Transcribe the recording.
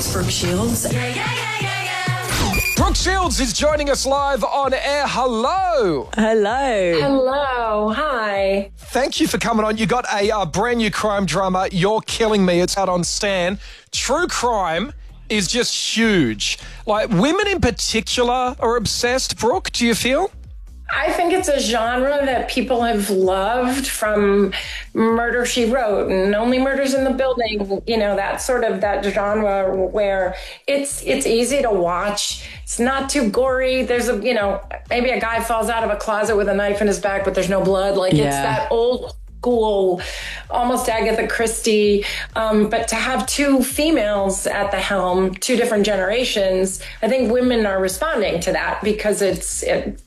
It's Brooke Shields. Brooke Shields is joining us live on air. Hello. Hello. Hello. Hi. Thank you for coming on. You got a brand new crime drama, You're Killing Me. It's out on Stan. True crime is just huge. Like, women in particular are obsessed. Brooke, do you feel? I think it's a genre that people have loved, from Murder, She Wrote and Only Murders in the Building, you know, that genre where it's easy to watch. It's not too gory. There's maybe a guy falls out of a closet with a knife in his back, but there's no blood. It's that old school, almost Agatha Christie. But to have two females at the helm, two different generations, I think women are responding to that because